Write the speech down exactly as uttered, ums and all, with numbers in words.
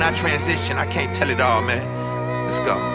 I transition, I can't tell it all, man. Let's go.